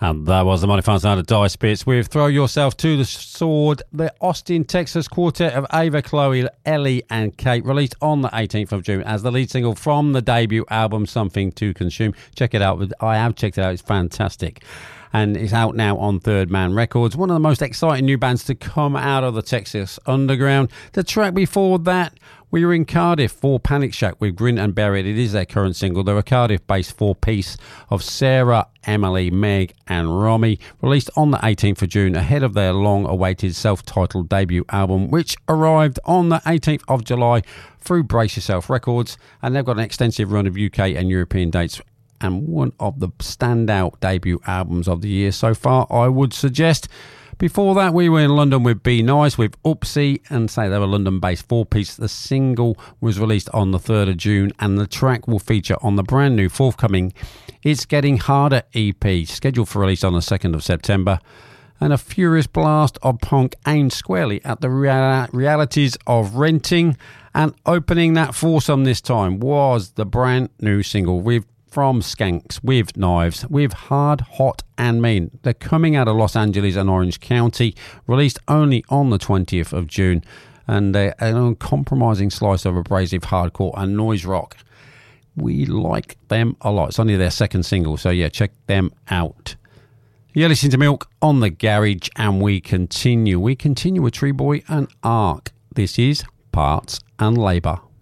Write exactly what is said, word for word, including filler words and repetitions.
And that was the Money Fans Night of Dire Spirits with Throw Yourself to the Sword, the Austin, Texas quartet of Ava, Chloe, Ellie and Kate, released on the eighteenth of June as the lead single from the debut album Something to Consume. Check it out. I have checked it out. It's fantastic. And it's out now on Third Man Records. One of the most exciting new bands to come out of the Texas underground. The track before that, we were in Cardiff for Panic Shack with Grin and Bear It. It is their current single. They're a Cardiff-based four-piece of Sarah, Emily, Meg and Romy, released on the eighteenth of June ahead of their long-awaited self-titled debut album, which arrived on the eighteenth of July through Brace Yourself Records. And they've got an extensive run of U K and European dates, and one of the standout debut albums of the year so far, I would suggest. Before that, we were in London with Be Nice with Upsy, and say they were London-based four-piece. The single was released on the third of June, and the track will feature on the brand new forthcoming It's Getting Harder E P, scheduled for release on the second of September. And a furious blast of punk aimed squarely at the rea- realities of renting, and opening that foursome this time was the brand new single with from Skanks with Knives, with Hard, Hot and Mean. They're coming out of Los Angeles and Orange County, released only on the twentieth of June, and they're an uncompromising slice of abrasive hardcore and noise rock. We like them a lot. It's only their second single, so yeah, check them out. You're listening to Milk on the Garage, and we continue. We continue with Tree Boy and Ark. This is Parts and Labour.